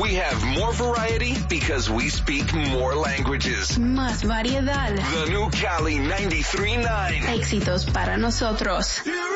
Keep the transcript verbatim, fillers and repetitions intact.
We have more variety because we speak more languages. Más variedad. The new Cali ninety-three point nine. Éxitos para nosotros.